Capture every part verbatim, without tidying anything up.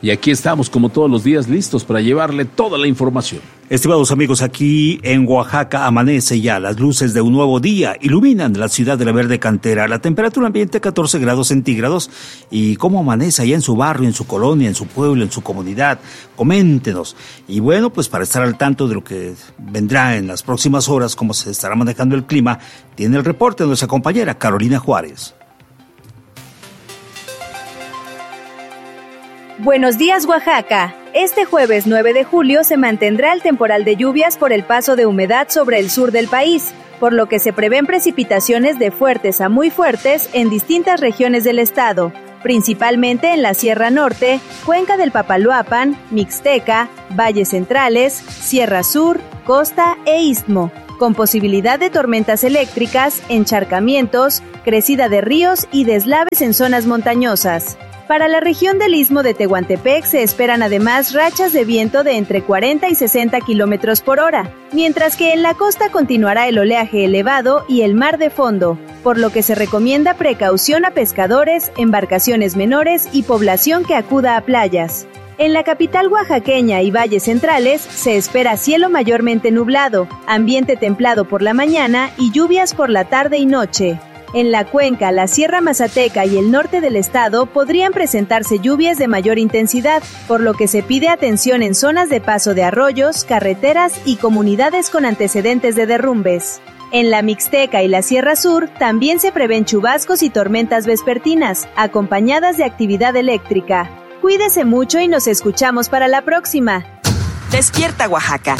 y aquí estamos como todos los días listos para llevarle toda la información. Estimados amigos, aquí en Oaxaca amanece ya, las luces de un nuevo día iluminan la ciudad de la verde cantera, la temperatura ambiente catorce grados centígrados. ¿Y cómo amanece allá en su barrio, en su colonia, en su pueblo, en su comunidad? Coméntenos. Y bueno, pues para estar al tanto de lo que vendrá en las próximas horas, cómo se estará manejando el clima, tiene el reporte de nuestra compañera Carolina Juárez. Buenos días, Oaxaca. Este jueves nueve de julio se mantendrá el temporal de lluvias por el paso de humedad sobre el sur del país, por lo que se prevén precipitaciones de fuertes a muy fuertes en distintas regiones del estado, principalmente en la Sierra Norte, Cuenca del Papaloapan, Mixteca, Valles Centrales, Sierra Sur, Costa e Istmo, con posibilidad de tormentas eléctricas, encharcamientos, crecida de ríos y deslaves en zonas montañosas. Para la región del Istmo de Tehuantepec se esperan además rachas de viento de entre cuarenta y sesenta kilómetros por hora, mientras que en la costa continuará el oleaje elevado y el mar de fondo, por lo que se recomienda precaución a pescadores, embarcaciones menores y población que acuda a playas. En la capital oaxaqueña y valles centrales se espera cielo mayormente nublado, ambiente templado por la mañana y lluvias por la tarde y noche. En la Cuenca, la Sierra Mazateca y el norte del estado podrían presentarse lluvias de mayor intensidad, por lo que se pide atención en zonas de paso de arroyos, carreteras y comunidades con antecedentes de derrumbes. En la Mixteca y la Sierra Sur también se prevén chubascos y tormentas vespertinas, acompañadas de actividad eléctrica. Cuídese mucho y nos escuchamos para la próxima. Despierta, Oaxaca.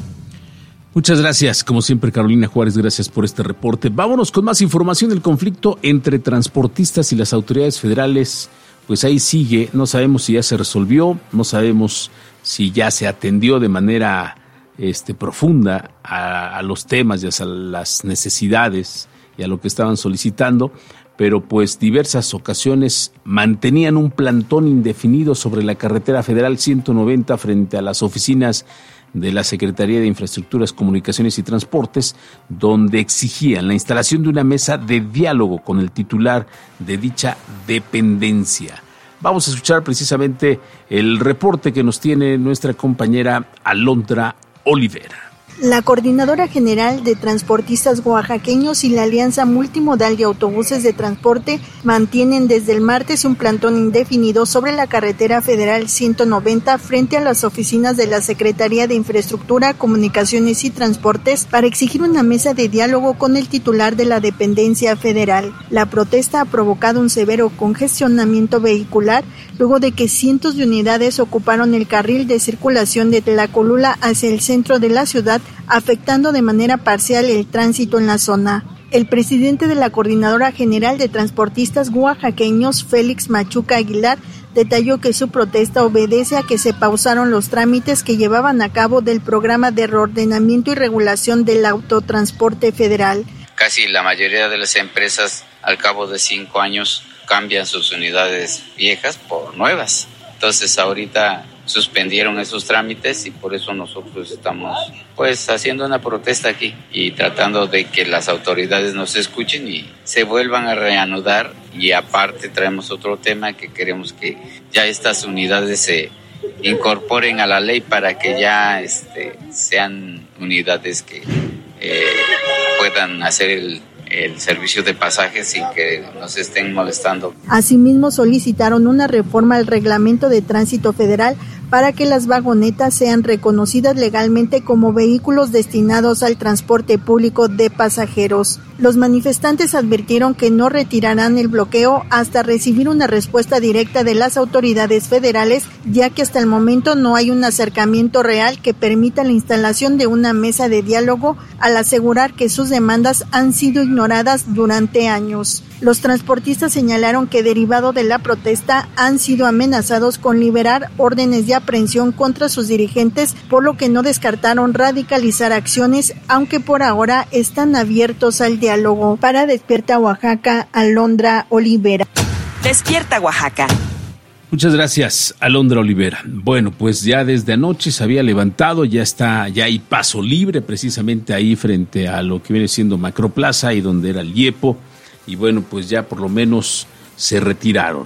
Muchas gracias, como siempre, Carolina Juárez, gracias por este reporte. Vámonos con más información del conflicto entre transportistas y las autoridades federales. Pues ahí sigue, no sabemos si ya se resolvió, no sabemos si ya se atendió de manera este, profunda a, a los temas y a las necesidades y a lo que estaban solicitando, pero pues diversas ocasiones mantenían un plantón indefinido sobre la carretera federal ciento noventa frente a las oficinas de la Secretaría de Infraestructuras, Comunicaciones y Transportes, donde exigían la instalación de una mesa de diálogo con el titular de dicha dependencia. Vamos a escuchar precisamente el reporte que nos tiene nuestra compañera Alondra Olivera. La Coordinadora General de Transportistas Oaxaqueños y la Alianza Multimodal de Autobuses de Transporte mantienen desde el martes un plantón indefinido sobre la carretera federal ciento noventa frente a las oficinas de la Secretaría de Infraestructura, Comunicaciones y Transportes para exigir una mesa de diálogo con el titular de la dependencia federal. La protesta ha provocado un severo congestionamiento vehicular luego de que cientos de unidades ocuparon el carril de circulación de Tlacolula hacia el centro de la ciudad, afectando de manera parcial el tránsito en la zona. El presidente de la Coordinadora General de Transportistas Oaxaqueños, Félix Machuca Aguilar, detalló que su protesta obedece a que se pausaron los trámites que llevaban a cabo del programa de reordenamiento y regulación del autotransporte federal. Casi la mayoría de las empresas al cabo de cinco años cambian sus unidades viejas por nuevas. Entonces ahorita suspendieron esos trámites y por eso nosotros estamos pues haciendo una protesta aquí y tratando de que las autoridades nos escuchen y se vuelvan a reanudar. Y aparte traemos otro tema que queremos que ya estas unidades se incorporen a la ley para que ya este, sean unidades que eh, puedan hacer el el servicio de pasajes sin que nos estén molestando. Asimismo, solicitaron una reforma al reglamento de tránsito federal para que las vagonetas sean reconocidas legalmente como vehículos destinados al transporte público de pasajeros. Los manifestantes advirtieron que no retirarán el bloqueo hasta recibir una respuesta directa de las autoridades federales, ya que hasta el momento no hay un acercamiento real que permita la instalación de una mesa de diálogo, al asegurar que sus demandas han sido ignoradas durante años. Los transportistas señalaron que derivado de la protesta han sido amenazados con liberar órdenes de aprehensión contra sus dirigentes, por lo que no descartaron radicalizar acciones, aunque por ahora están abiertos al diálogo. Para Despierta Oaxaca, Alondra Olivera. Despierta Oaxaca. Muchas gracias, Alondra Olivera. Bueno, pues ya desde anoche se había levantado, ya está, ya hay paso libre precisamente ahí frente a lo que viene siendo Macroplaza y donde era el Yepo. Y bueno, pues ya por lo menos se retiraron.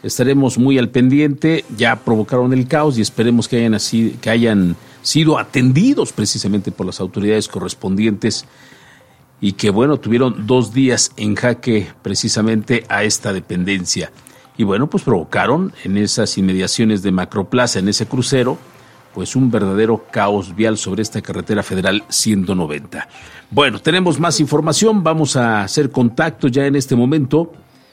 estaremos muy al pendiente. Ya provocaron el caos y esperemos que hayan, así, que hayan sido atendidos precisamente por las autoridades correspondientes y que, bueno, tuvieron dos días en jaque precisamente a esta dependencia. Y bueno, pues provocaron en esas inmediaciones de Macroplaza, en ese crucero, pues un verdadero caos vial sobre esta carretera federal ciento noventa. Bueno, tenemos más información, vamos a hacer contacto ya en este momento.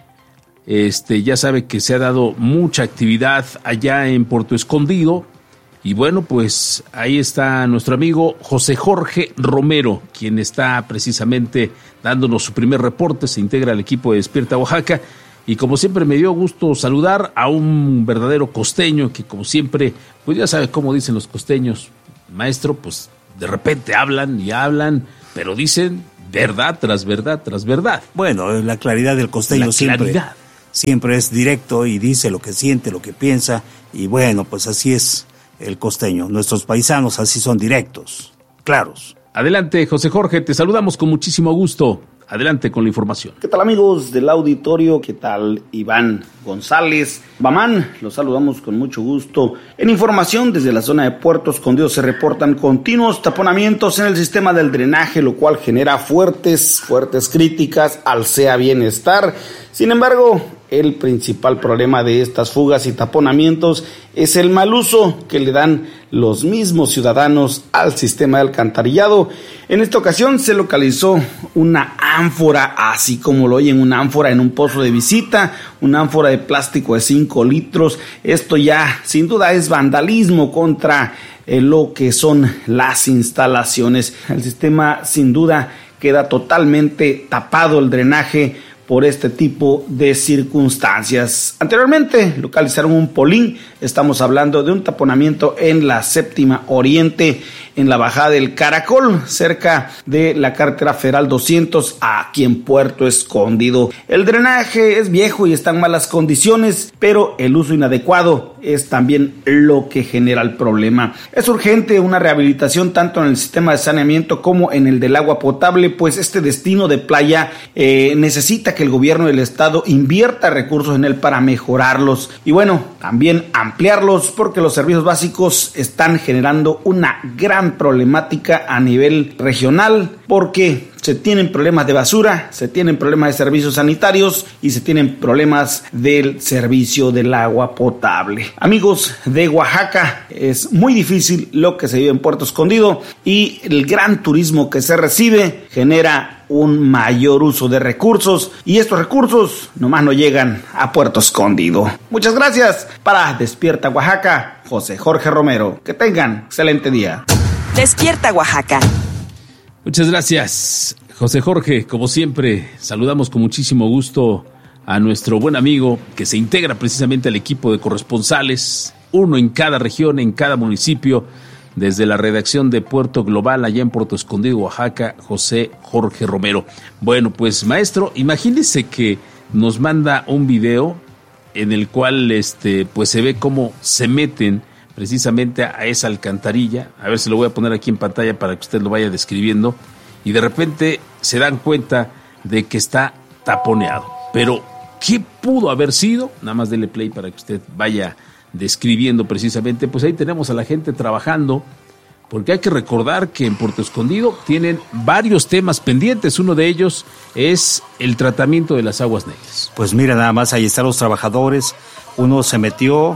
Este, ya sabe que se ha dado mucha actividad allá en Puerto Escondido. Y bueno, pues ahí está nuestro amigo José Jorge Romero, quien está precisamente dándonos su primer reporte, se integra al equipo de Despierta Oaxaca. Y como siempre me dio gusto saludar a un verdadero costeño que como siempre, pues ya sabe cómo dicen los costeños, maestro, pues de repente hablan y hablan, pero dicen verdad tras verdad tras verdad. Bueno, la claridad del costeño la siempre, claridad. siempre es directo y dice lo que siente, lo que piensa, y bueno, pues así es el costeño. Nuestros paisanos así son directos, claros. Adelante, José Jorge, te saludamos con muchísimo gusto. Adelante con la información. ¿Qué tal, amigos del auditorio? ¿Qué tal, Iván González Bamán? Los saludamos con mucho gusto. En información, desde la zona de Puerto Escondido se reportan continuos taponamientos en el sistema del drenaje, lo cual genera fuertes, fuertes críticas al S E A Bienestar. Sin embargo, el principal problema de estas fugas y taponamientos es el mal uso que le dan los mismos ciudadanos al sistema de alcantarillado. En esta ocasión se localizó una ánfora, así como lo oyen, una ánfora en un pozo de visita, una ánfora de plástico de cinco litros. Esto ya sin duda es vandalismo contra eh, lo que son las instalaciones. El sistema sin duda queda totalmente tapado, el drenaje, por este tipo de circunstancias. Anteriormente localizaron un polín, estamos hablando de un taponamiento en la séptima oriente, en la bajada del Caracol, cerca de la carretera federal doscientos, aquí en Puerto Escondido. El drenaje es viejo y está en malas condiciones, pero el uso inadecuado es también lo que genera el problema. Es urgente una rehabilitación tanto en el sistema de saneamiento como en el del agua potable, pues este destino de playa eh, necesita que el gobierno del estado invierta recursos en él para mejorarlos y bueno, también ampliarlos, porque los servicios básicos están generando una gran problemática a nivel regional, porque se tienen problemas de basura, se tienen problemas de servicios sanitarios y se tienen problemas del servicio del agua potable. Amigos de Oaxaca, es muy difícil lo que se vive en Puerto Escondido y el gran turismo que se recibe genera un mayor uso de recursos y estos recursos nomás no llegan a Puerto Escondido. Muchas gracias. Para Despierta Oaxaca, José Jorge Romero. Que tengan excelente día. Despierta Oaxaca. Muchas gracias, José Jorge. Como siempre, saludamos con muchísimo gusto a nuestro buen amigo que se integra precisamente al equipo de corresponsales, uno en cada región, en cada municipio, desde la redacción de Puerto Global, allá en Puerto Escondido, Oaxaca, José Jorge Romero. Bueno, pues maestro, imagínese que nos manda un video en el cual este, pues se ve cómo se meten precisamente a esa alcantarilla. A ver si lo voy a poner aquí en pantalla para que usted lo vaya describiendo. Y de repente se dan cuenta de que está taponeado. Pero, ¿qué pudo haber sido? Nada más dele play para que usted vaya describiendo precisamente. Pues ahí tenemos a la gente trabajando, porque hay que recordar que en Puerto Escondido tienen varios temas pendientes. Uno de ellos es el tratamiento de las aguas negras. Pues mira, nada más ahí están los trabajadores. Uno se metió,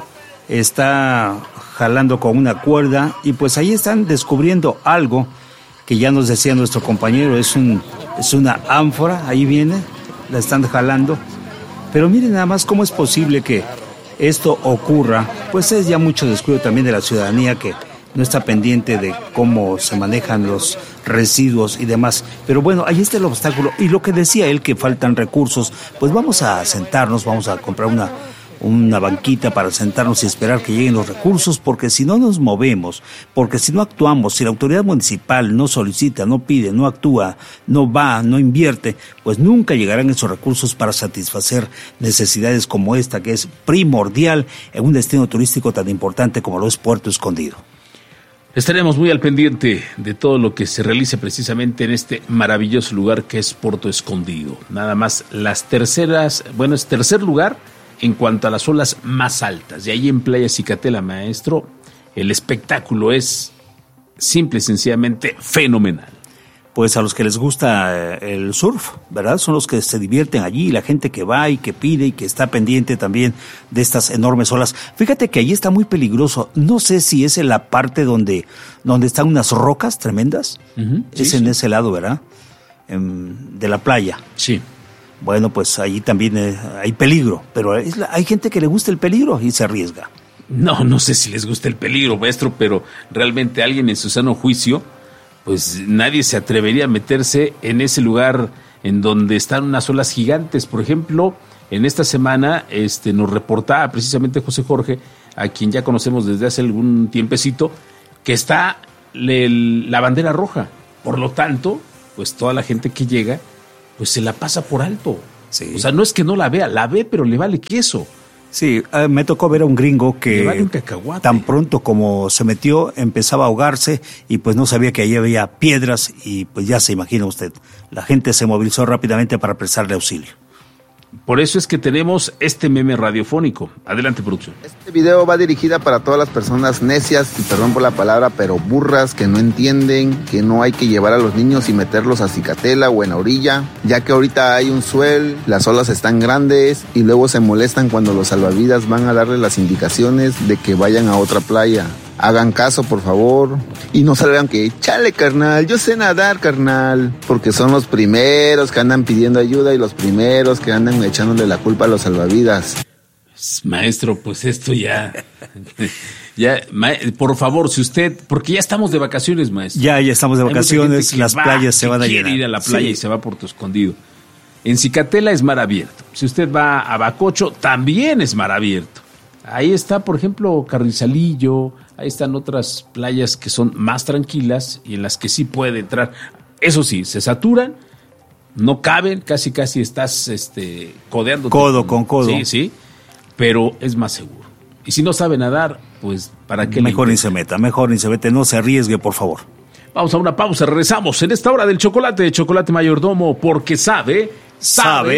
está jalando con una cuerda y pues ahí están descubriendo algo que ya nos decía nuestro compañero, es un es una ánfora, ahí viene, la están jalando. Pero miren nada más cómo es posible que esto ocurra. Pues es ya mucho descuido también de la ciudadanía que no está pendiente de cómo se manejan los residuos y demás. Pero bueno, ahí está el obstáculo. Y lo que decía él, que faltan recursos, pues vamos a sentarnos, vamos a comprar una una banquita para sentarnos y esperar que lleguen los recursos, porque si no nos movemos, porque si no actuamos, si la autoridad municipal no solicita, no pide, no actúa, no va, no invierte, pues nunca llegarán esos recursos para satisfacer necesidades como esta, que es primordial en un destino turístico tan importante como lo es Puerto Escondido. Estaremos muy al pendiente de todo lo que se realice precisamente en este maravilloso lugar que es Puerto Escondido. Nada más las terceras, bueno, es tercer lugar en cuanto a las olas más altas. Y ahí en Playa Cicatela, maestro, el espectáculo es simple y sencillamente fenomenal. Pues a los que les gusta el surf, ¿verdad? Son los que se divierten allí, la gente que va y que pide y que está pendiente también de estas enormes olas. Fíjate que allí está muy peligroso. No sé si es en la parte donde, donde están unas rocas tremendas. Uh-huh, sí, es en sí. ese lado, ¿verdad? En, de la playa. Sí. Bueno, pues allí también eh, hay peligro, pero es la, hay gente que le gusta el peligro y se arriesga. No, no sé si les gusta el peligro, maestro, pero realmente alguien en su sano juicio, pues nadie se atrevería a meterse en ese lugar en donde están unas olas gigantes. Por ejemplo, en esta semana este, nos reportaba precisamente José Jorge, a quien ya conocemos desde hace algún tiempecito, que está le, la bandera roja. Por lo tanto, pues toda la gente que llega, pues se la pasa por alto. Sí. O sea, no es que no la vea, la ve, pero le vale queso. Sí, uh, me tocó ver a un gringo que le vale un cacahuate. Tan pronto como se metió empezaba a ahogarse y pues no sabía que allí había piedras y pues ya se imagina usted, la gente se movilizó rápidamente para prestarle auxilio. Por eso es que tenemos este meme radiofónico. Adelante, producción. Este video va dirigida para todas las personas necias, y perdón por la palabra, pero burras, que no entienden que no hay que llevar a los niños y meterlos a Cicatela o en la orilla, ya que ahorita hay un swell, las olas están grandes y luego se molestan cuando los salvavidas van a darle las indicaciones de que vayan a otra playa. Hagan caso, por favor, y no salgan que, chale, carnal, yo sé nadar, carnal, porque son los primeros que andan pidiendo ayuda y los primeros que andan echándole la culpa a los salvavidas. Maestro, pues esto ya, ya, ma, por favor, si usted, porque ya estamos de vacaciones, maestro. Ya, ya estamos de vacaciones, las va, playas se van a llenar. Quiere ir a la playa sí. y se va por tu escondido. En Cicatela es mar abierto. Si usted va a Bacocho, también es mar abierto. Ahí está, por ejemplo, Carrizalillo, ahí están otras playas que son más tranquilas y en las que sí puede entrar. Eso sí, se saturan, no caben, casi casi estás este, codeando. Codo con codo. Sí, sí, pero es más seguro. Y si no sabe nadar, pues ¿para qué? Mejor ni se meta, mejor ni se mete, no se arriesgue, por favor. Vamos a una pausa, regresamos en esta hora del chocolate, de Chocolate Mayordomo, porque sabe, sabe. sabe.